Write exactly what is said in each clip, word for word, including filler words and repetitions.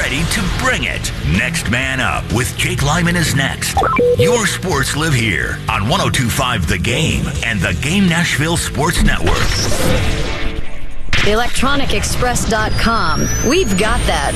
ready to bring it. Next Man Up with Jake Lyman is next. Your sports live here on one oh two point five The Game and the Game Nashville Sports Network. electronic express dot com. We've got that.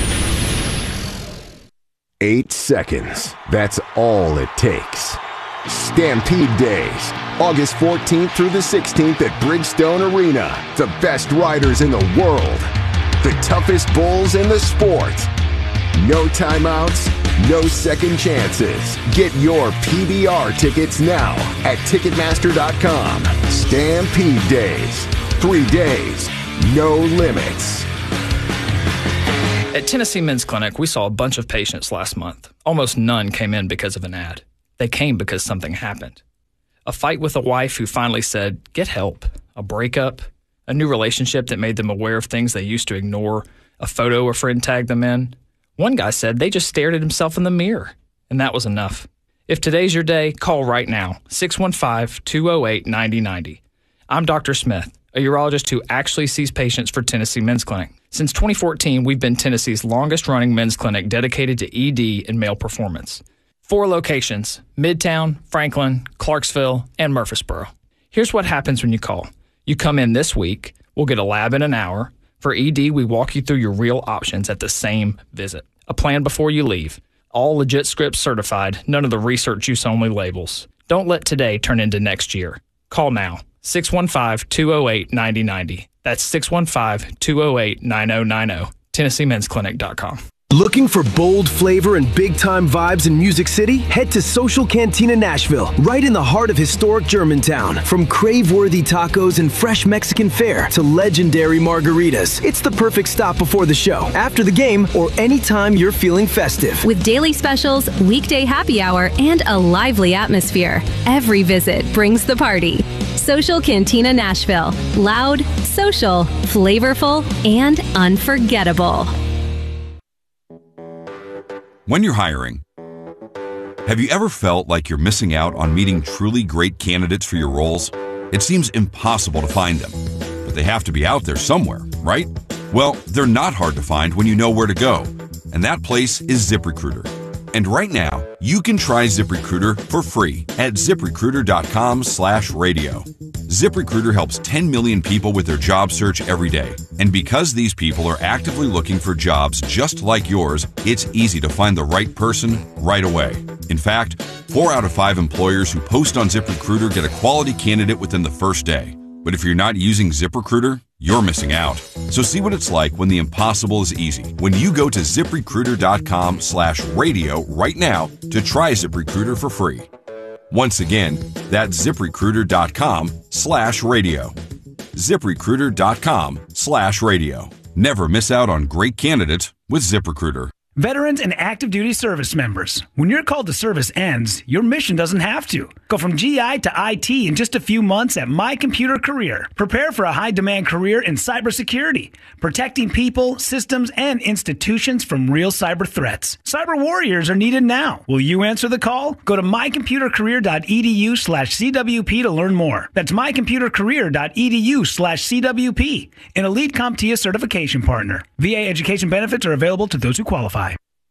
Eight seconds. That's all it takes. Stampede Days, August fourteenth through the sixteenth at Bridgestone Arena. The best riders in the world. The toughest bulls in the sport. No timeouts, no second chances. Get your P B R tickets now at Ticketmaster dot com. Stampede Days. Three days, no limits. At Tennessee Men's Clinic, we saw a bunch of patients last month. Almost none came in because of an ad. They came because something happened. A fight with a wife who finally said, get help. A breakup. A new relationship that made them aware of things they used to ignore. A photo a friend tagged them in. One guy said they just stared at himself in the mirror. And that was enough. If today's your day, call right now. six one five, two oh eight, nine oh nine oh. I'm Doctor Smith, a urologist who actually sees patients for Tennessee Men's Clinic. Since twenty fourteen, we've been Tennessee's longest-running men's clinic dedicated to E D and male performance. Four locations: Midtown, Franklin, Clarksville, and Murfreesboro. Here's what happens when you call. You come in this week, we'll get a lab in an hour. For E D, we walk you through your real options at the same visit. A plan before you leave. All legit scripts certified, none of the research use only labels. Don't let today turn into next year. Call now. six one five, two oh eight, nine oh nine oh. That's six one five, two oh eight, nine oh nine oh. Tennessee Men's Clinic dot com. Looking for bold flavor and big-time vibes in Music City? Head to Social Cantina Nashville, right in the heart of historic Germantown. From crave-worthy tacos and fresh Mexican fare to legendary margaritas, it's the perfect stop before the show, after the game, or anytime you're feeling festive. With daily specials, weekday happy hour, and a lively atmosphere, every visit brings the party. Social Cantina Nashville. Loud, social, flavorful, and unforgettable. When you're hiring, have you ever felt like you're missing out on meeting truly great candidates for your roles? It seems impossible to find them, but they have to be out there somewhere, right? Well, they're not hard to find when you know where to go, and that place is ZipRecruiter. And right now, you can try ZipRecruiter for free at ZipRecruiter.com slash radio. ZipRecruiter helps ten million people with their job search every day. And because these people are actively looking for jobs just like yours, it's easy to find the right person right away. In fact, four out of five employers who post on ZipRecruiter get a quality candidate within the first day. But if you're not using ZipRecruiter, you're missing out. So see what it's like when the impossible is easy. When you go to ZipRecruiter.com slash radio right now to try ZipRecruiter for free. Once again, that's ZipRecruiter.com slash radio. ZipRecruiter.com slash radio. Never miss out on great candidates with ZipRecruiter. Veterans and active duty service members, when your call to service ends, your mission doesn't have to. Go from G I to I T in just a few months at My Computer Career. Prepare for a high-demand career in cybersecurity, protecting people, systems, and institutions from real cyber threats. Cyber warriors are needed now. Will you answer the call? Go to mycomputercareer.edu slash CWP to learn more. That's mycomputercareer.edu slash CWP, an Elite CompTIA certification partner. V A education benefits are available to those who qualify.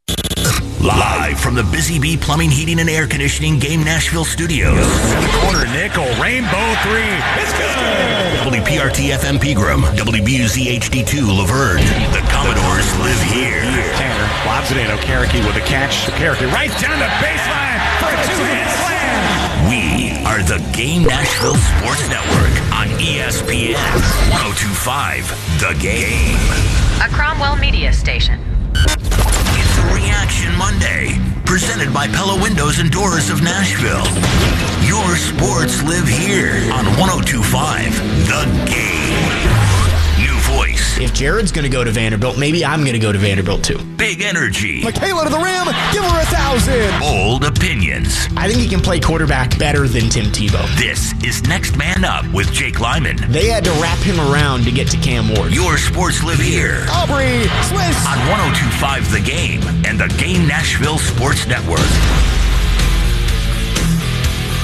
Live from the Busy Bee Plumbing, Heating, and Air Conditioning Game Nashville Studios. In the corner, Nickel, rainbow three. It's good. W P R T F M Pegram, W B U Z H D two Laverne. The Commodores live here. Tanner lobs it in. Okereke with a catch. Okereke right down the baseline for a two-hit slam. We are the Game Nashville Sports Network on E S P N one oh two point five The Game. A Cromwell Media Station. It's Reaction Monday, presented by Pella Windows and Doors of Nashville. Your sports live here on one oh two point five The Game. New voice. If Jared's going to go to Vanderbilt, maybe I'm going to go to Vanderbilt too. Big energy. Michaela to the rim, give her a thousand. Bold opinions. I think he can play quarterback better than Tim Tebow. This is Next Man Up with Jake Lyman. They had to wrap him around to get to Cam Ward. Your sports live here. Aubrey Swiss. On one oh two point five The Game and the Game Nashville Sports Network.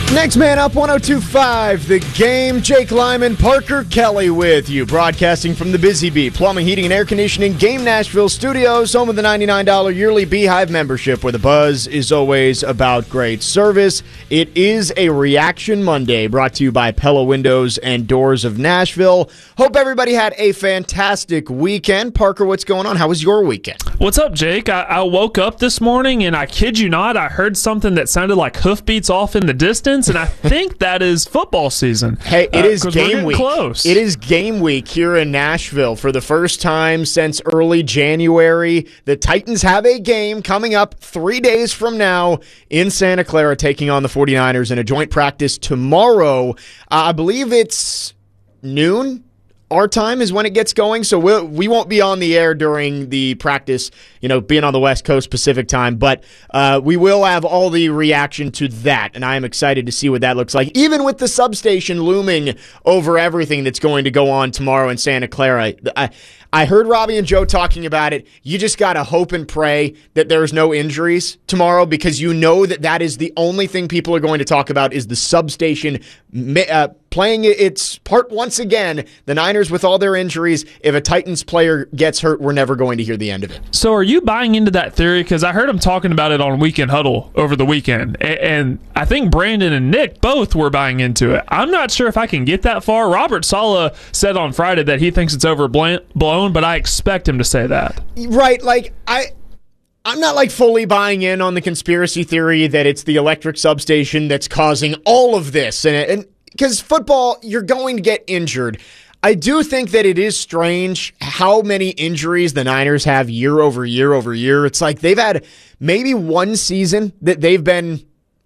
Next man up, one oh two point five, The Game. Jake Lyman, Parker Kelly with you, broadcasting from the Busy Bee Plumbing, Heating, and Air Conditioning Game Nashville Studios, home of the ninety-nine dollars yearly Beehive membership, where the buzz is always about great service. It is a Reaction Monday, brought to you by Pella Windows and Doors of Nashville. Hope everybody had a fantastic weekend. Parker, what's going on? How was your weekend? What's up, Jake? I, I woke up this morning, and I kid you not, I heard something that sounded like hoofbeats off in the distance, and I think that is football season. Hey, it uh, is game week. Close. It is game week here in Nashville for the first time since early January. The Titans have a game coming up three days from now in Santa Clara, taking on the forty-niners in a joint practice tomorrow. Uh, I believe it's noon. Our time is when it gets going, so we'll, we won't be on the air during the practice, you know, being on the West Coast Pacific time, but uh, we will have all the reaction to that, and I am excited to see what that looks like, even with the substation looming over everything that's going to go on tomorrow in Santa Clara. I, I heard Robbie and Joe talking about it. You just got to hope and pray that there's no injuries tomorrow, because you know that that is the only thing people are going to talk about is the substation uh, playing its part once again. The Niners with all their injuries, if a Titans player gets hurt, we're never going to hear the end of it. So are you buying into that theory? Because I heard him talking about it on Weekend Huddle over the weekend, and I think Brandon and Nick both were buying into it. I'm not sure if I can get that far. Robert Saleh said on Friday that he thinks it's overblown, but I expect him to say that. Right, like, I... I'm not like fully buying in on the conspiracy theory that it's the electric substation that's causing all of this. And and because football, you're going to get injured. I do think that it is strange how many injuries the Niners have year over year over year. It's like they've had maybe one season that they've been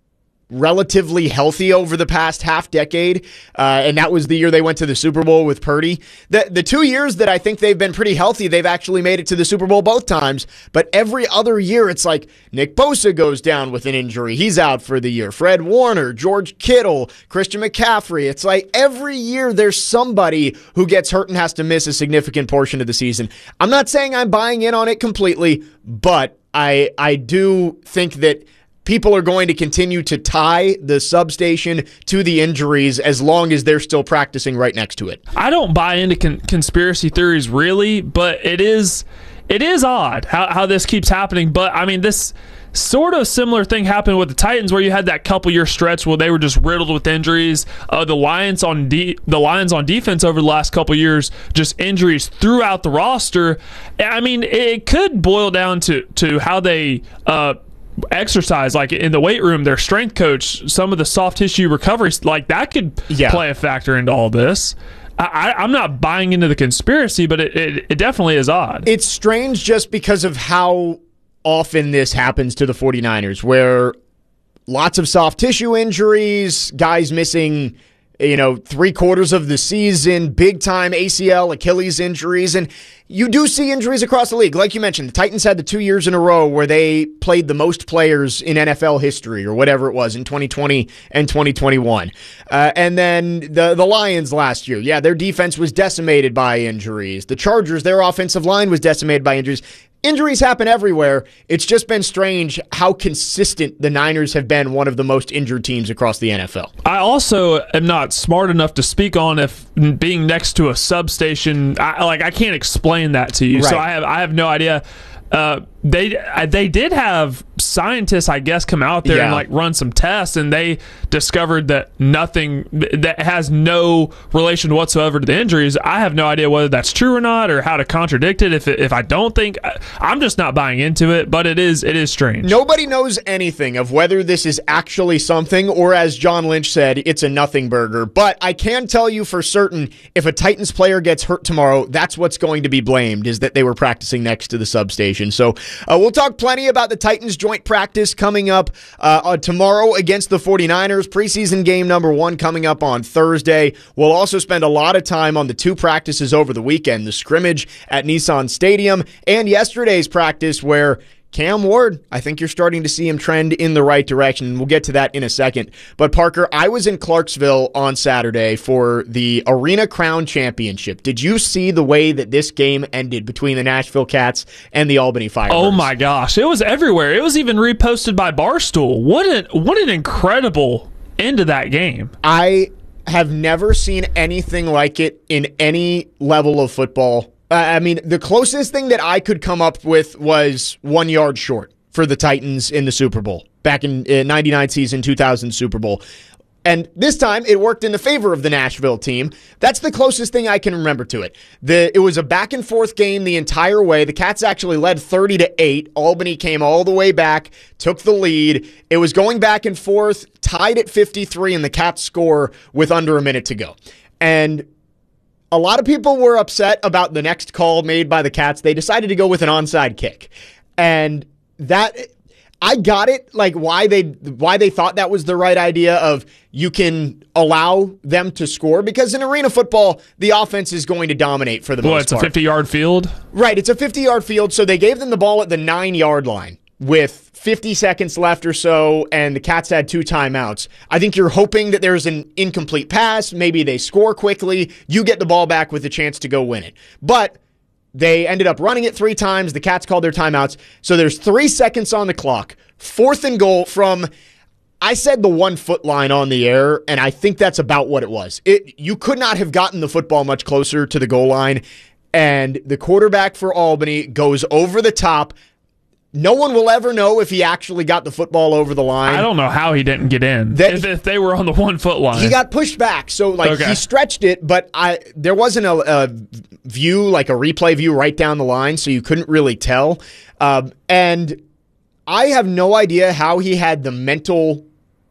relatively healthy over the past half decade, uh, and that was the year they went to the Super Bowl with Purdy. The the two years that I think they've been pretty healthy, they've actually made it to the Super Bowl both times, but every other year it's like Nick Bosa goes down with an injury. He's out for the year. Fred Warner, George Kittle, Christian McCaffrey. It's like every year there's somebody who gets hurt and has to miss a significant portion of the season. I'm not saying I'm buying in on it completely, but I I do think that people are going to continue to tie the substation to the injuries as long as they're still practicing right next to it. I don't buy into con- conspiracy theories really, but it is it is odd how, how this keeps happening. But, I mean, this sort of similar thing happened with the Titans, where you had that couple-year stretch where they were just riddled with injuries. Uh, the Lions on de- the Lions on defense over the last couple years, just injuries throughout the roster. I mean, it could boil down to, to how they uh, – exercise, like in the weight room, their strength coach, some of the soft tissue recovery, like that could yeah. play a factor into all this. I, I'm not buying into the conspiracy, but it, it, it definitely is odd. It's strange just because of how often this happens to the forty-niners, where lots of soft tissue injuries, guys missing, you know, three quarters of the season, big time A C L, Achilles injuries, and you do see injuries across the league. Like you mentioned, the Titans had the two years in a row where they played the most players in N F L history, or whatever it was, in twenty twenty and twenty twenty-one. Uh, and then the, the Lions last year, yeah, their defense was decimated by injuries. The Chargers, their offensive line was decimated by injuries. Injuries happen everywhere. It's just been strange how consistent the Niners have been one of the most injured teams across the N F L. I also am not smart enough to speak on if being next to a substation, I, like I can't explain that to you. Right. So I have I have no idea. Uh, they they did have scientists, I guess, come out there yeah. and like run some tests, and they discovered that nothing that has no relation whatsoever to the injuries. I have no idea whether that's true or not, or how to contradict it. If it, if I don't think, I'm just not buying into it. But it is it is strange. Nobody knows anything of whether this is actually something, or as John Lynch said, it's a nothing burger. But I can tell you for certain, if a Titans player gets hurt tomorrow, that's what's going to be blamed, is that they were practicing next to the substation. So uh, we'll talk plenty about the Titans joint practice coming up uh, uh, tomorrow against the forty-niners. Preseason game number one coming up on Thursday. We'll also spend a lot of time on the two practices over the weekend, the scrimmage at Nissan Stadium and yesterday's practice where Cam Ward, I think you're starting to see him trend in the right direction, and we'll get to that in a second. But Parker, I was in Clarksville on Saturday for the Arena Crown Championship. Did you see the way that this game ended between the Nashville Cats and the Albany Firebirds? Oh my gosh, it was everywhere. It was even reposted by Barstool. What an what an incredible into that game. I have never seen anything like it in any level of football. Uh, I mean, the closest thing that I could come up with was one yard short for the Titans in the Super Bowl back in uh, ninety-nine season, two thousand Super Bowl. And this time, it worked in the favor of the Nashville team. That's the closest thing I can remember to it. The It was a back-and-forth game the entire way. The Cats actually led thirty to eight. Albany came all the way back, took the lead. It was going back and forth, tied at fifty-three, and the Cats score with under a minute to go. And a lot of people were upset about the next call made by the Cats. They decided to go with an onside kick. And that... I got it, like why they why they thought that was the right idea of you can allow them to score, because in arena football, the offense is going to dominate for the Well, most it's part. a fifty-yard field? Right, it's a fifty-yard field, so they gave them the ball at the nine-yard line with fifty seconds left or so, and the Cats had two timeouts. I think you're hoping that there's an incomplete pass, maybe they score quickly, you get the ball back with a chance to go win it. But they ended up running it three times. The Cats called their timeouts. So there's three seconds on the clock. Fourth and goal from, I said the one-foot line on the air, and I think that's about what it was. It You could not have gotten the football much closer to the goal line, and the quarterback for Albany goes over the top. No one will ever know if he actually got the football over the line. I don't know how he didn't get in That- if, if they were on the one-foot line. He got pushed back, so like Okay. he stretched it, but I there wasn't a, a view, like a replay view right down the line, so you couldn't really tell. Um, and I have no idea how he had the mental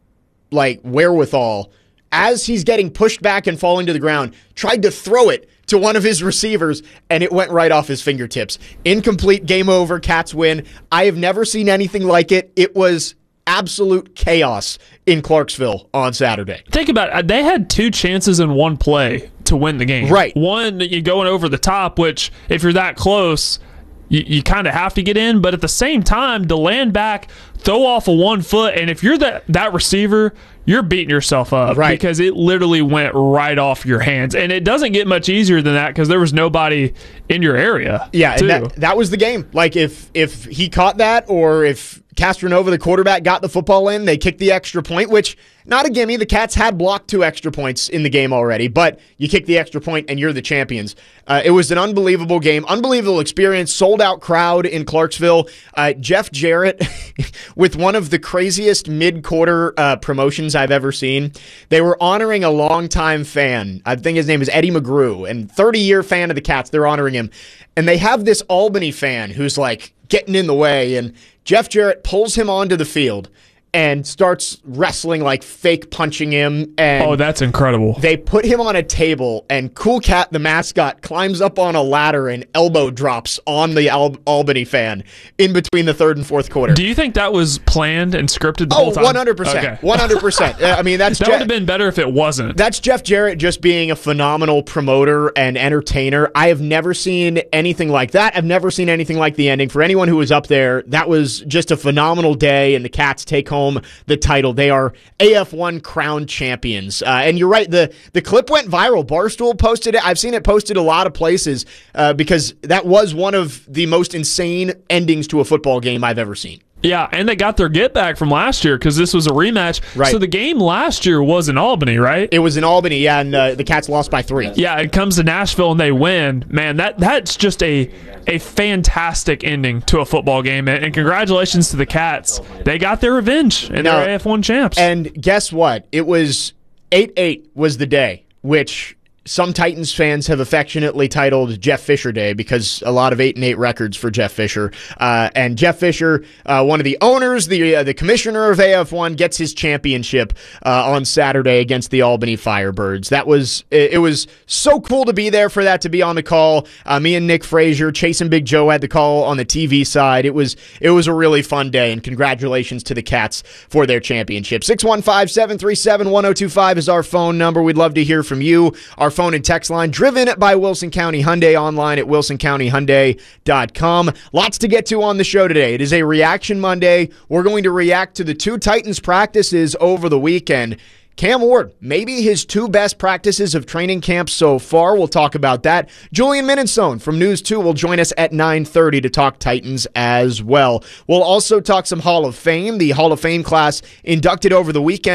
like wherewithal as he's getting pushed back and falling to the ground, tried to throw it to one of his receivers, and it went right off his fingertips. Incomplete, game over, Cats win. I have never seen anything like it. It was absolute chaos in Clarksville on Saturday. Think about it. They had two chances in one play to win the game. Right. One, you're going over the top, which if you're that close, you, you kind of have to get in. But at the same time, to land back, throw off a one foot, and if you're that, that receiver, you're beating yourself up. Right. Because it literally went right off your hands. And it doesn't get much easier than that because there was nobody in your area. Yeah, too. and that, that was the game. Like, if if he caught that, or if Castronova, the quarterback, got the football in, they kicked the extra point, which, not a gimme. The Cats had blocked two extra points in the game already, but you kick the extra point and you're the champions. Uh, it was an unbelievable game, unbelievable experience, sold-out crowd in Clarksville. Uh, Jeff Jarrett, with one of the craziest mid-quarter uh, promotions I've ever seen. They were honoring a longtime fan. I think his name is Eddie McGrew, and thirty-year fan of the Cats. They're honoring him. And they have this Albany fan who's like getting in the way, and Jeff Jarrett pulls him onto the field and starts wrestling, like fake punching him. And oh, that's incredible. They put him on a table, and Cool Cat, the mascot, climbs up on a ladder and elbow drops on the Al- Albany fan in between the third and fourth quarter. Do you think that was planned and scripted the oh, whole time? one hundred percent. Okay. one hundred percent. I mean, that's that Je- would have been better if it wasn't. That's Jeff Jarrett just being a phenomenal promoter and entertainer. I have never seen anything like that. I've never seen anything like the ending. For anyone who was up there, that was just a phenomenal day, and the Cats take home the title. They are A F one crown champions. Uh, and you're right, the, the clip went viral. Barstool posted it. I've seen it posted a lot of places uh, because that was one of the most insane endings to a football game I've ever seen. Yeah, and they got their get back from last year because this was a rematch. Right. So the game last year was in Albany, right? It was in Albany, yeah, and uh, the Cats lost by three. Yeah, it comes to Nashville and they win. Man, that that's just a a fantastic ending to a football game. And, and congratulations to the Cats. They got their revenge and Now, they're A F one champs. And guess what? It was eight eight was the day, which some Titans fans have affectionately titled Jeff Fisher Day because a lot of eight and eight records for Jeff Fisher. Uh, and Jeff Fisher, uh, one of the owners, the uh, the commissioner of A F one, gets his championship uh, on Saturday against the Albany Firebirds. That was it, it was so cool to be there for that, to be on the call. Uh, me and Nick Frazier, Chase and Big Joe had the call on the T V side. It was it was a really fun day, and congratulations to the Cats for their championship. six one five, seven three seven, one oh two five is our phone number. We'd love to hear from you. Our phone and text line, driven by Wilson County Hyundai, online at wilson county hyundai dot com. Lots to get to on the show today. It is a Reaction Monday. We're going to react to the two Titans practices over the weekend. Cam Ward, maybe his two best practices of training camp so far. We'll talk about that. Julian Minnesone from News two will join us at nine thirty to talk Titans as well. We'll also talk some Hall of Fame. The Hall of Fame class inducted over the weekend.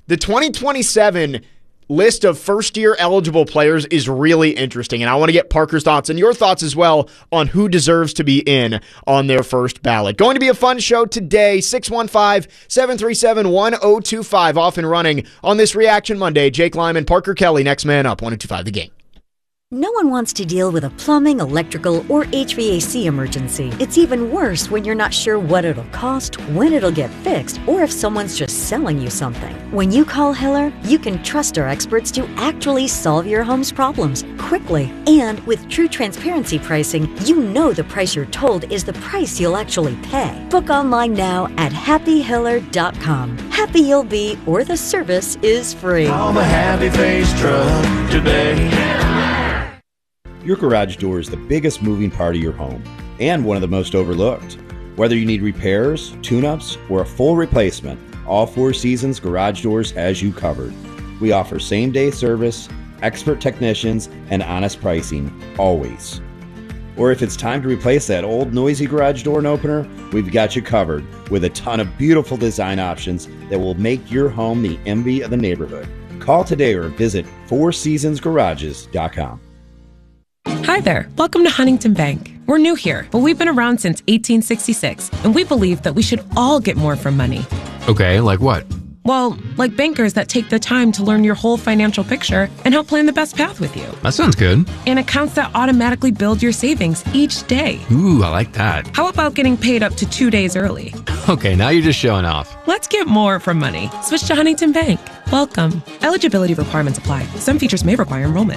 the twenty twenty-seven list of first-year eligible players is really interesting, and I want to get Parker's thoughts and your thoughts as well on who deserves to be in on their first ballot. Going to be a fun show today, six one five, seven three seven, one oh two five, off and running on this Reaction Monday. Jake Lyman, Parker Kelly, next man up, one oh two five The Game. No one wants to deal with a plumbing, electrical, or H V A C emergency. It's even worse when you're not sure what it'll cost, when it'll get fixed, or if someone's just selling you something. When you call Hiller, you can trust our experts to actually solve your home's problems quickly. And with true transparency pricing, you know the price you're told is the price you'll actually pay. Book online now at happy hiller dot com. Happy you'll be, or the service is free. Call the Happy Face Truck today. Your garage door is the biggest moving part of your home and one of the most overlooked. Whether you need repairs, tune-ups, or a full replacement, all Four Seasons Garage Doors has you covered. We offer same-day service, expert technicians, and honest pricing, always. Or if it's time to replace that old noisy garage door and opener, we've got you covered with a ton of beautiful design options that will make your home the envy of the neighborhood. Call today or visit four seasons garages dot com. Hi there. Welcome to Huntington Bank. We're new here, but we've been around since eighteen sixty-six, and we believe that we should all get more from money. Okay, like what? Well, like bankers that take the time to learn your whole financial picture and help plan the best path with you. That sounds good. And accounts that automatically build your savings each day. Ooh, I like that. How about getting paid up to two days early? Okay, now you're just showing off. Let's get more from money. Switch to Huntington Bank. Welcome. Eligibility requirements apply. Some features may require enrollment.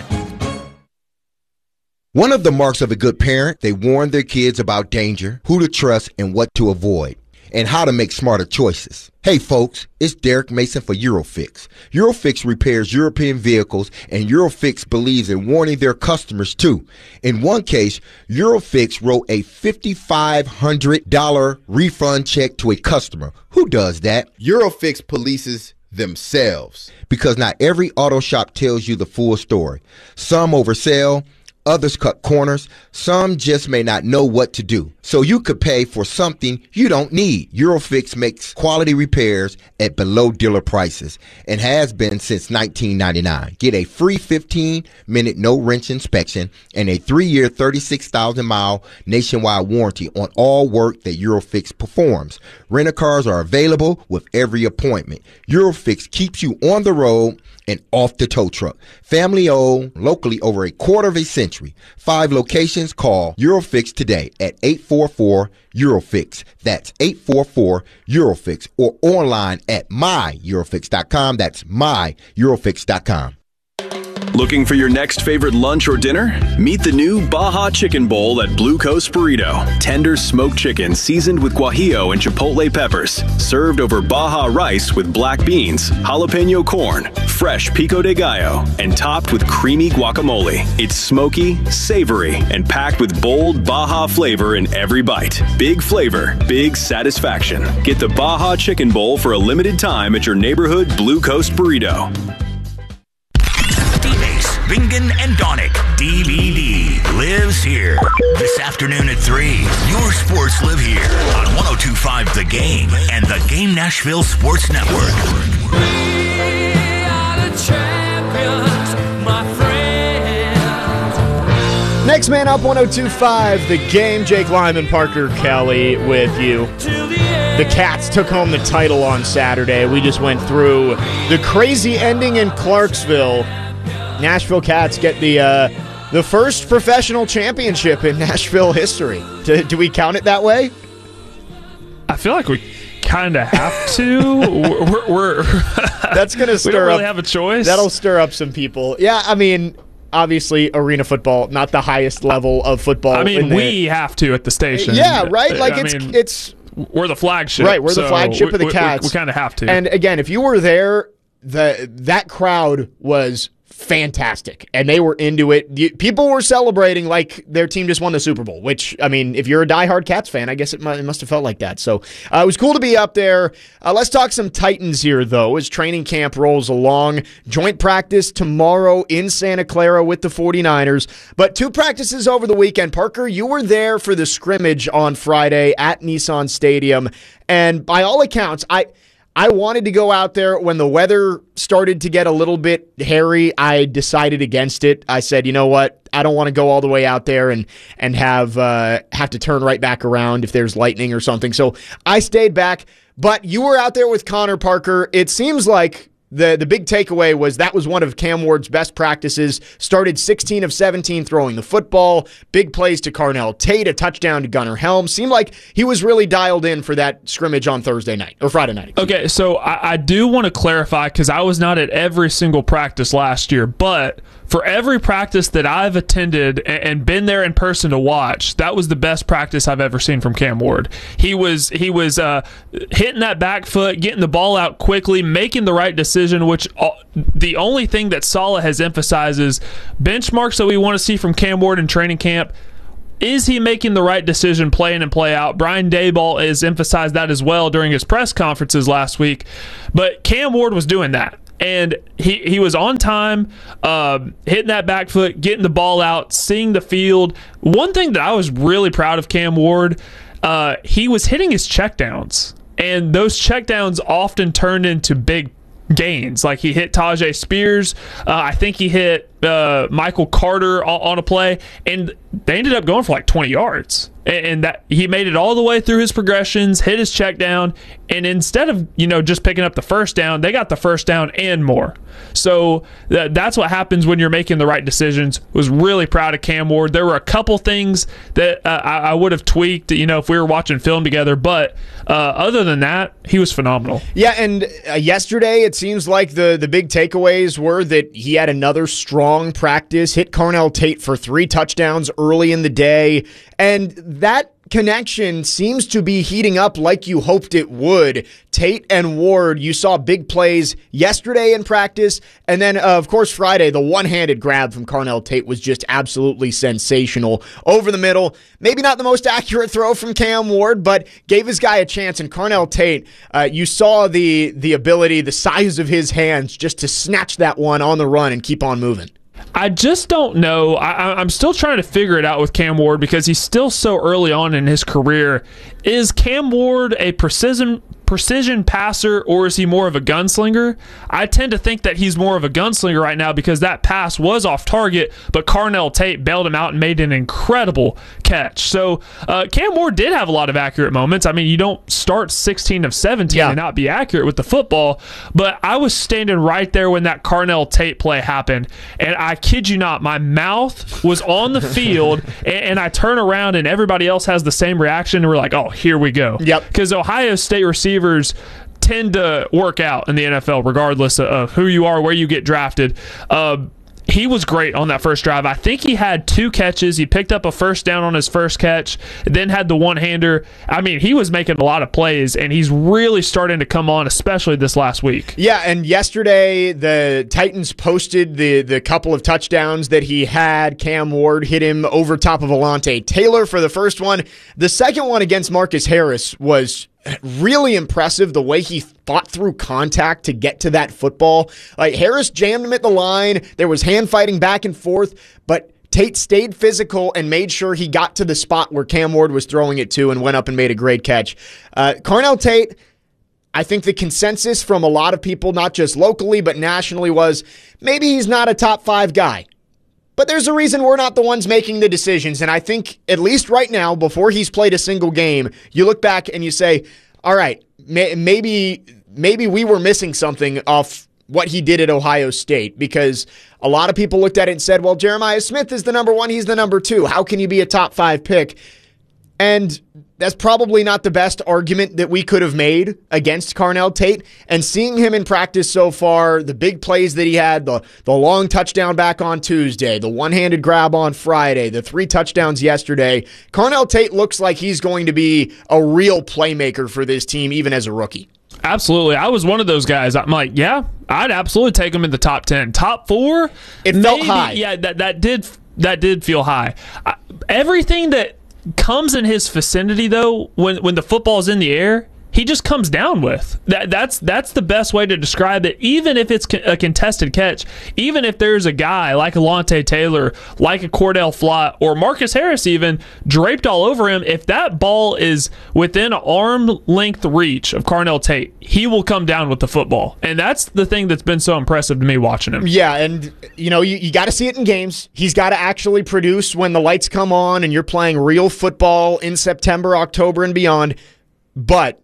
One of the marks of a good parent, they warn their kids about danger, who to trust, and what to avoid, and how to make smarter choices. Hey folks, it's Derek Mason for Eurofix. Eurofix repairs European vehicles, and Eurofix believes in warning their customers too. In one case, Eurofix wrote a five thousand five hundred dollars refund check to a customer. Who does that? Eurofix polices themselves. Because not every auto shop tells you the full story. Some oversell, others cut corners. Some just may not know what to do. So you could pay for something you don't need. Eurofix makes quality repairs at below dealer prices and has been since nineteen ninety-nine. Get a free fifteen minute no wrench inspection and a three year thirty-six thousand mile nationwide warranty on all work that Eurofix performs. Rent-a-cars are available with every appointment. Eurofix keeps you on the road and off the tow truck. Family owned, locally over a quarter of a century. Five locations. Call Eurofix today at eight four four Eurofix. That's eight four four Eurofix, or online at my eurofix dot com. That's my eurofix dot com. Looking for your next favorite lunch or dinner? Meet the new Baja Chicken Bowl at Blue Coast Burrito. Tender smoked chicken seasoned with guajillo and chipotle peppers. Served over Baja rice with black beans, jalapeno corn, fresh pico de gallo, and topped with creamy guacamole. It's smoky, savory, and packed with bold Baja flavor in every bite. Big flavor, big satisfaction. Get the Baja Chicken Bowl for a limited time at your neighborhood Blue Coast Burrito. Bingen and Donick, D V D, lives here. This afternoon at three, your sports live here on one oh two point five The Game and the Game Nashville Sports Network. We are the champions, my friends. Next man up, one oh two point five The Game. Jake Lyman, Parker Kelly with you. The Cats took home the title on Saturday. We just went through the crazy ending in Clarksville. Nashville Cats get the uh, the first professional championship in Nashville history. Do, do we count it that way? I feel like we kind of have to. we're, we're That's going to stir we don't really up, have a choice. That'll stir up some people. Yeah, I mean, obviously, arena football, not the highest level of football. I mean, in the, we have to at the station. Yeah, right? Like, I it's mean, it's we're the flagship. Right, we're the so flagship we, of the we, Cats. We, we kind of have to. And again, if you were there, the that crowd was fantastic, and they were into it. People were celebrating like their team just won the Super Bowl, which, I mean, if you're a diehard Cats fan, I guess it must have felt like that. So uh, it was cool to be up there. Uh, let's talk some Titans here, though, as training camp rolls along. Joint practice tomorrow in Santa Clara with the forty-niners, but two practices over the weekend. Parker, you were there for the scrimmage on Friday at Nissan Stadium, and by all accounts, I I wanted to go out there when the weather started to get a little bit hairy. I decided against it. I said, you know what? I don't want to go all the way out there and and have uh, have to turn right back around if there's lightning or something. So I stayed back. But you were out there with Connor Parker. It seems like The the big takeaway was that was one of Cam Ward's best practices. Started sixteen of seventeen throwing the football. Big plays to Carnell Tate, a touchdown to Gunnar Helm. Seemed like he was really dialed in for that scrimmage on Thursday night, or Friday night. Okay, so I, I do want to clarify, because I was not at every single practice last year, but for every practice that I've attended and been there in person to watch, that was the best practice I've ever seen from Cam Ward. He was he was uh, hitting that back foot, getting the ball out quickly, making the right decision, which uh, the only thing that Saleh has emphasized is benchmarks that we want to see from Cam Ward in training camp. Is he making the right decision play in and play out? Brian Daboll has emphasized that as well during his press conferences last week. But Cam Ward was doing that. And he, he was on time, uh, hitting that back foot, getting the ball out, seeing the field. One thing that I was really proud of Cam Ward, uh, he was hitting his checkdowns. And those checkdowns often turned into big gains. Like he hit Tajay Spears. Uh, I think he hit uh, Michael Carter on, on a play. And they ended up going for like twenty yards. And that he made it all the way through his progressions, hit his check down, and instead of, you know, just picking up the first down, they got the first down and more. So th- that's what happens when you're making the right decisions. Was really proud of Cam Ward. There were a couple things that uh, I, I would have tweaked, you know, if we were watching film together, but uh, other than that, he was phenomenal. Yeah, and uh, yesterday it seems like the, the big takeaways were that he had another strong practice, hit Carnell Tate for three touchdowns early in the day, and that connection seems to be heating up like you hoped it would. Tate and Ward, you saw big plays yesterday in practice, and then, uh, of course, Friday, the one-handed grab from Carnell Tate was just absolutely sensational. Over the middle, maybe not the most accurate throw from Cam Ward, but gave his guy a chance, and Carnell Tate, uh, you saw the, the ability, the size of his hands just to snatch that one on the run and keep on moving. I just don't know. I, I'm still trying to figure it out with Cam Ward because he's still so early on in his career. Is Cam Ward a precision precision passer, or is he more of a gunslinger? I tend to think that he's more of a gunslinger right now because that pass was off target, but Carnell Tate bailed him out and made an incredible catch. So uh, Cam Ward did have a lot of accurate moments. I mean, you don't start sixteen of seventeen yeah. and not be accurate with the football, but I was standing right there when that Carnell Tate play happened, and I kid you not, my mouth was on the field, and, and I turn around and everybody else has the same reaction, and we're like, oh, here we go. Yep. Because Ohio State receivers tend to work out in the N F L regardless of who you are, where you get drafted. Uh, he was great on that first drive. I think he had two catches. He picked up a first down on his first catch, then had the one-hander. I mean, he was making a lot of plays, and he's really starting to come on, especially this last week. Yeah, and yesterday the Titans posted the, the couple of touchdowns that he had. Cam Ward hit him over top of Alontae Taylor for the first one. The second one against Marcus Harris was really impressive, the way he fought through contact to get to that football. Like, Harris jammed him at the line. There was hand fighting back and forth, but Tate stayed physical and made sure he got to the spot where Cam Ward was throwing it to and went up and made a great catch. Uh, Carnell Tate, I think the consensus from a lot of people, not just locally but nationally, was maybe he's not a top five guy. But there's a reason we're not the ones making the decisions, and I think, at least right now, before he's played a single game, you look back and you say, all right, may- maybe maybe we were missing something off what he did at Ohio State, because a lot of people looked at it and said, well, Jeremiah Smith is the number one, he's the number two. How can you be a top five pick? And that's probably not the best argument that we could have made against Carnell Tate. And seeing him in practice so far, the big plays that he had, the, the long touchdown back on Tuesday, the one-handed grab on Friday, the three touchdowns yesterday, Carnell Tate looks like he's going to be a real playmaker for this team, even as a rookie. Absolutely. I was one of those guys. I'm like, yeah, I'd absolutely take him in the top ten. Top four? It maybe, felt high. Yeah, that, that, did, that did feel high. I, everything that comes in his vicinity, though, when when the football's in the air, he just comes down with. That that's that's the best way to describe it. Even if it's a contested catch, even if there's a guy like Alontae Taylor, like a Cordell Flott, or Marcus Harris even draped all over him, if that ball is within arm length reach of Carnell Tate, he will come down with the football. And that's the thing that's been so impressive to me watching him. Yeah, and you know, you, you got to see it in games. He's got to actually produce when the lights come on and you're playing real football in September, October, and beyond. But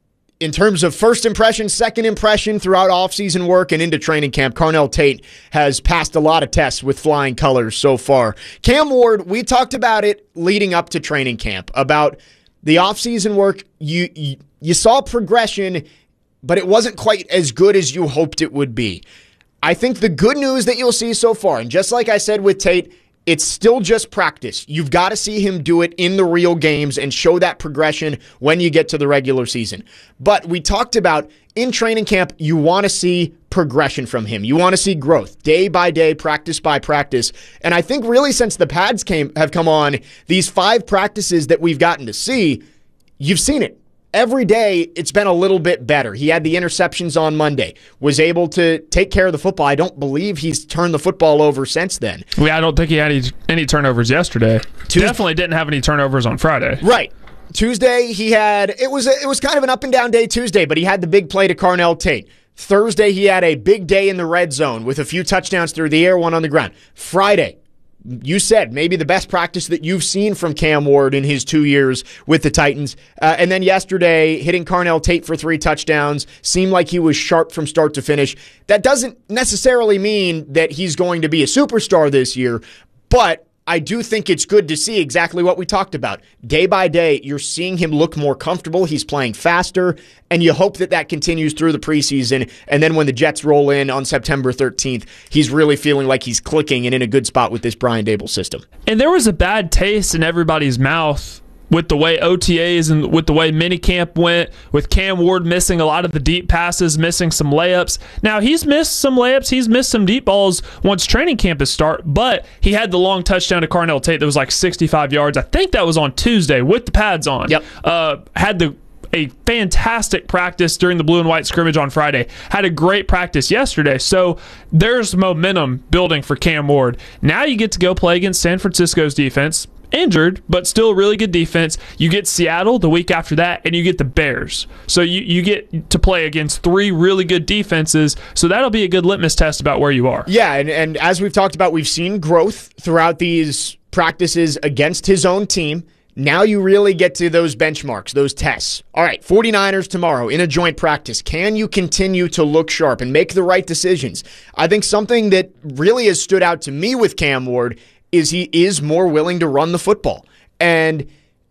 in terms of first impression, second impression throughout offseason work and into training camp, Carnell Tate has passed a lot of tests with flying colors so far. Cam Ward, we talked about it leading up to training camp, about the offseason work. You, you, you saw progression, but it wasn't quite as good as you hoped it would be. I think the good news that you'll see so far, and just like I said with Tate, it's still just practice. You've got to see him do it in the real games and show that progression when you get to the regular season. But we talked about in training camp, you want to see progression from him. You want to see growth day by day, practice by practice. And I think really since the pads came have come on, these five practices that we've gotten to see, you've seen it. Every day, it's been a little bit better. He had the interceptions on Monday, was able to take care of the football. I don't believe he's turned the football over since then. Yeah, I don't think he had any, any turnovers yesterday. Tuesday. Definitely didn't have any turnovers on Friday. Right. Tuesday, he had, it was, a, it was kind of an up and down day Tuesday, but he had the big play to Carnell Tate. Thursday, he had a big day in the red zone with a few touchdowns through the air, one on the ground. Friday, you said maybe the best practice that you've seen from Cam Ward in his two years with the Titans. Uh, and then yesterday, hitting Carnell Tate for three touchdowns, seemed like he was sharp from start to finish. That doesn't necessarily mean that he's going to be a superstar this year, but I do think it's good to see exactly what we talked about. Day by day, you're seeing him look more comfortable. He's playing faster, and you hope that that continues through the preseason. And then when the Jets roll in on September thirteenth, he's really feeling like he's clicking and in a good spot with this Brian Daboll system. And there was a bad taste in everybody's mouth with the way O T As and with the way minicamp went, with Cam Ward missing a lot of the deep passes, missing some layups. Now, he's missed some layups. He's missed some deep balls once training camp is start, but he had the long touchdown to Carnell Tate that was like sixty-five yards. I think that was on Tuesday with the pads on. Yep. Uh, had the a fantastic practice during the blue and white scrimmage on Friday. Had a great practice yesterday. So there's momentum building for Cam Ward. Now you get to go play against San Francisco's defense. Injured, but still really good defense. You get Seattle the week after that, and you get the Bears. So you, you get to play against three really good defenses. So that'll be a good litmus test about where you are. Yeah, and, and as we've talked about, we've seen growth throughout these practices against his own team. Now you really get to those benchmarks, those tests. All right, 49ers tomorrow in a joint practice. Can you continue to look sharp and make the right decisions? I think something that really has stood out to me with Cam Ward is he is more willing to run the football. And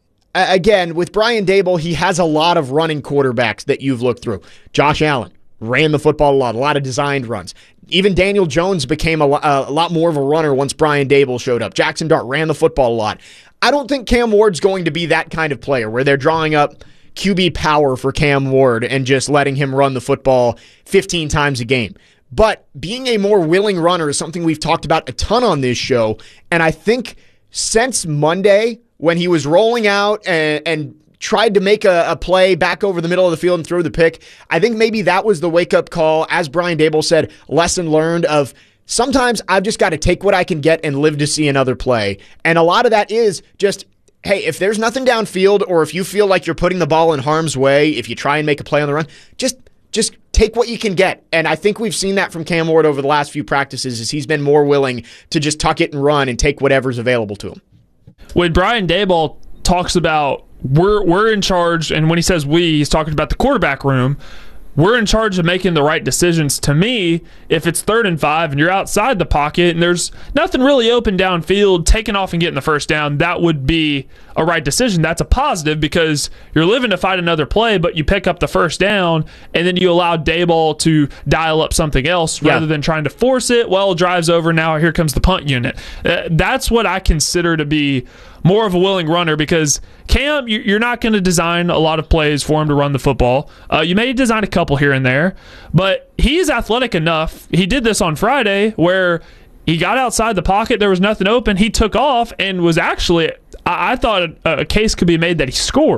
again, with Brian Daboll, he has a lot of running quarterbacks that you've looked through. Josh Allen ran the football a lot, a lot of designed runs. Even Daniel Jones became a, a lot more of a runner once Brian Daboll showed up. Jackson Dart ran the football a lot. I don't think Cam Ward's going to be that kind of player where they're drawing up Q B power for Cam Ward and just letting him run the football fifteen times a game. But being a more willing runner is something we've talked about a ton on this show. And I think since Monday, when he was rolling out and, and tried to make a, a play back over the middle of the field and throw the pick, I think maybe that was the wake-up call, as Brian Daboll said, lesson learned of sometimes I've just got to take what I can get and live to see another play. And a lot of that is just, hey, if there's nothing downfield or if you feel like you're putting the ball in harm's way, if you try and make a play on the run, just just take what you can get. And I think we've seen that from Cam Ward over the last few practices is he's been more willing to just tuck it and run and take whatever's available to him. When Brian Daboll talks about we're we're in charge, and when he says we, he's talking about the quarterback room, we're in charge of making the right decisions. To me, if it's third and five and you're outside the pocket and there's nothing really open downfield, taking off and getting the first down, that would be a right decision. That's a positive because you're living to fight another play, but you pick up the first down and then you allow Daboll to dial up something else yeah. rather than trying to force it. Well, drives over, now here comes the punt unit. Uh, that's what I consider to be more of a willing runner because Cam, you're not going to design a lot of plays for him to run the football. Uh, you may design a couple here and there, but he's athletic enough. He did this on Friday where he got outside the pocket. There was nothing open. He took off and was actually, I, I thought a, a case could be made that he scored.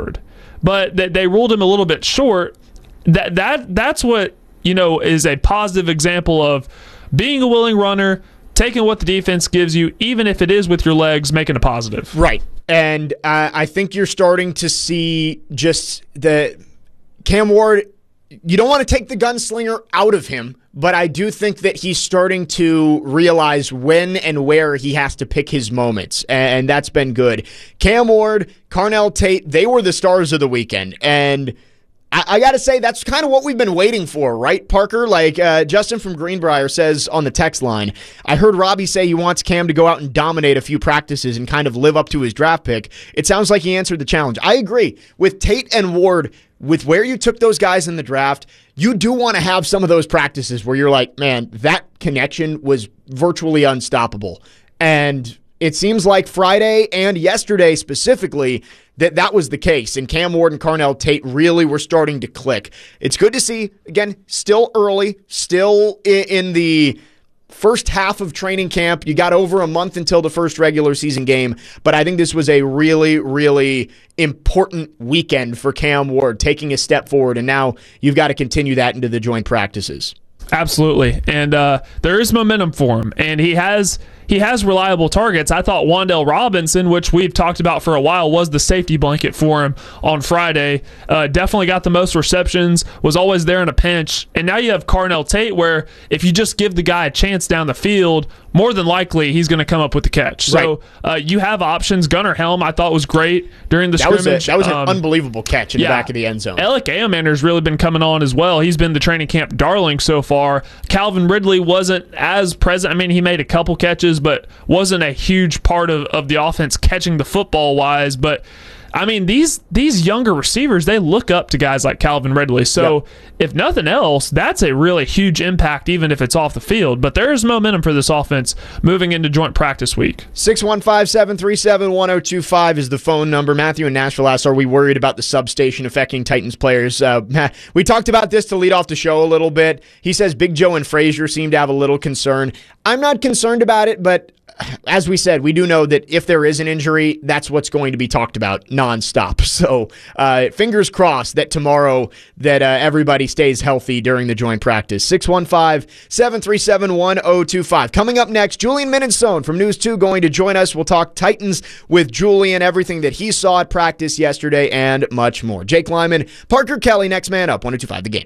but th- they ruled him a little bit short. That that that's what, you know, is a positive example of being a willing runner, taking what the defense gives you, even if it is with your legs, making a positive. Right. And uh, I think you're starting to see just the Cam Ward. You don't want to take the gunslinger out of him, but I do think that he's starting to realize when and where he has to pick his moments, and that's been good. Cam Ward, Carnell Tate, they were the stars of the weekend, and I, I got to say, that's kind of what we've been waiting for, right, Parker? Like uh, Justin from Greenbrier says on the text line, I heard Robbie say he wants Cam to go out and dominate a few practices and kind of live up to his draft pick. It sounds like he answered the challenge. I agree. With Tate and Ward, with where you took those guys in the draft, you do want to have some of those practices where you're like, man, that connection was virtually unstoppable. And it seems like Friday and yesterday specifically that that was the case. And Cam Ward and Carnell Tate really were starting to click. It's good to see. Again, still early, still in the first half of training camp. You got over a month until the first regular season game, but I think this was a really, really important weekend for Cam Ward, taking a step forward, and now you've got to continue that into the joint practices. Absolutely. And uh, there is momentum for him, and he has he has reliable targets. I thought Wan'Dale Robinson, which we've talked about for a while, was the safety blanket for him on Friday. Uh, definitely got the most receptions, was always there in a pinch. And now you have Carnell Tate, where if you just give the guy a chance down the field, more than likely he's going to come up with the catch. So right. uh, you have options. Gunnar Helm, I thought, was great during the that scrimmage. Was a, that was an um, unbelievable catch in yeah. the back of the end zone. Alec Ayomander's really been coming on as well. He's been the training camp darling so far. Calvin Ridley wasn't as present. I mean, he made a couple catches, but wasn't a huge part of, of the offense catching the football wise. But I mean, these these younger receivers, they look up to guys like Calvin Ridley. So yep. if nothing else, that's a really huge impact, even if it's off the field. But there's momentum for this offense moving into joint practice week. six one five, seven three seven, one oh two five is the phone number. Matthew in Nashville asks, are we worried about the substation affecting Titans players? Uh, we talked about this to lead off the show a little bit. He says Big Joe and Frazier seem to have a little concern. I'm not concerned about it, but as we said, we do know that if there is an injury, that's what's going to be talked about nonstop. So uh, fingers crossed that tomorrow that uh, everybody stays healthy during the joint practice. six one five, seven three seven, one oh two five. Coming up next, Julian Minnesone from News two going to join us. We'll talk Titans with Julian, everything that he saw at practice yesterday, and much more. Jake Lyman, Parker Kelly, next man up, one oh two five The Game.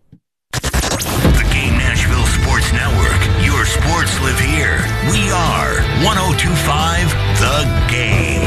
The Game Nashville Sports Network. Your sports live here. We are one oh two five The Game.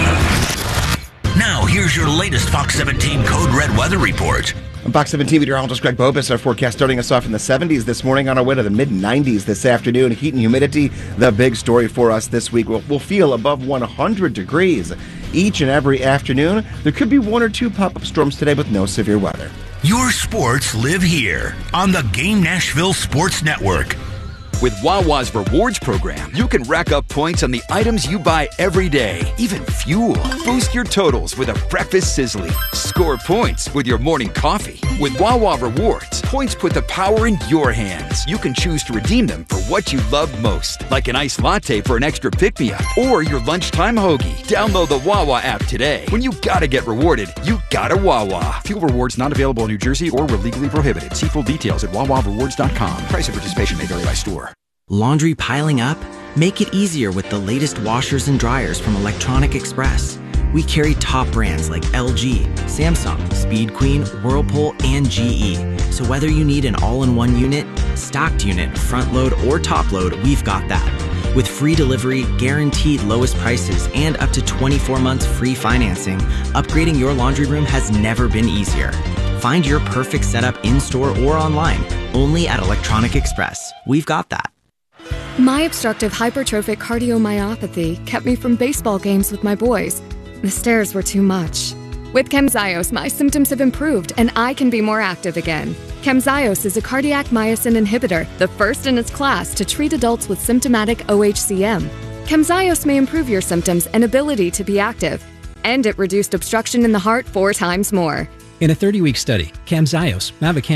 Now, here's your latest Fox seventeen Code Red weather report. On Fox seventeen meteorologist Greg Bobus, our forecast starting us off in the seventies this morning, on our way to the mid nineties this afternoon. Heat and humidity, the big story for us this week. We'll, we'll feel above one hundred degrees each and every afternoon. There could be one or two pop-up storms today with no severe weather. Your sports live here on the Game Nashville Sports Network. With Wawa's Rewards program, you can rack up points on the items you buy every day, even fuel. Boost your totals with a breakfast sizzling. Score points with your morning coffee. With Wawa Rewards, points put the power in your hands. You can choose to redeem them for what you love most, like an iced latte for an extra pick-me-up or your lunchtime hoagie. Download the Wawa app today. When you gotta get rewarded, you gotta Wawa. Fuel rewards not available in New Jersey or were legally prohibited. See full details at wawa rewards dot com. Price of participation may vary by store. Laundry piling up? Make it easier with the latest washers and dryers from Electronic Express. We carry top brands like L G, Samsung, Speed Queen, Whirlpool, and G E. So whether you need an all-in-one unit, stocked unit, front load, or top load, we've got that. With free delivery, guaranteed lowest prices, and up to twenty-four months free financing, upgrading your laundry room has never been easier. Find your perfect setup in-store or online, only at Electronic Express. We've got that. My obstructive hypertrophic cardiomyopathy kept me from baseball games with my boys. The stairs were too much. With Camzyos, my symptoms have improved and I can be more active again. Camzyos is a cardiac myosin inhibitor, the first in its class to treat adults with symptomatic O H C M. Camzyos may improve your symptoms and ability to be active, and it reduced obstruction in the heart four times more. In a thirty-week study, Camzyos, mavacamten,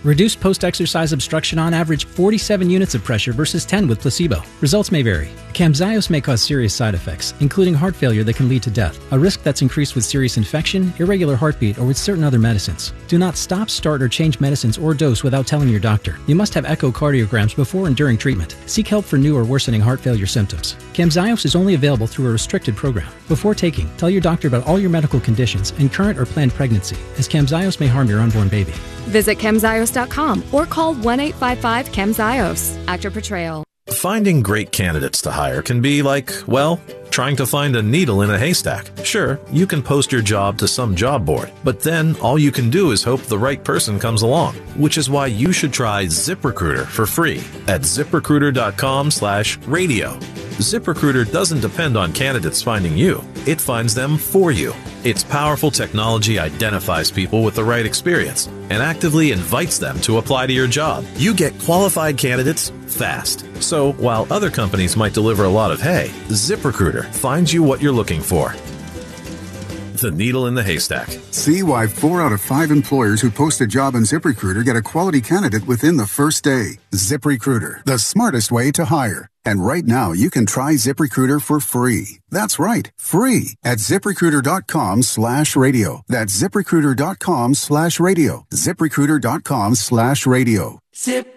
Reduced post-exercise obstruction on average forty-seven units of pressure versus ten with placebo. Results may vary. Camzyos may cause serious side effects, including heart failure that can lead to death, a risk that's increased with serious infection, irregular heartbeat, or with certain other medicines. Do not stop, start, or change medicines or dose without telling your doctor. You must have echocardiograms before and during treatment. Seek help for new or worsening heart failure symptoms. Camzyos is only available through a restricted program. Before taking, tell your doctor about all your medical conditions and current or planned pregnancy, as Camzyos may harm your unborn baby. Visit Camzyos dot com or call one eight five five Camzyos. Actor portrayal. Finding great candidates to hire can be like, well, trying to find a needle in a haystack. Sure, you can post your job to some job board, but then all you can do is hope the right person comes along, which is why you should try ZipRecruiter for free at ZipRecruiter.com slash radio. ZipRecruiter doesn't depend on candidates finding you. It finds them for you. Its powerful technology identifies people with the right experience and actively invites them to apply to your job. You get qualified candidates fast. So while other companies might deliver a lot of hay, ZipRecruiter finds you what you're looking for. The needle in the haystack. See why four out of five employers who post a job on ZipRecruiter get a quality candidate within the first day. ZipRecruiter, the smartest way to hire. And right now, you can try ZipRecruiter for free. That's right, free at ZipRecruiter.com slash radio. That's ZipRecruiter.com slash radio. ZipRecruiter.com slash radio. Zip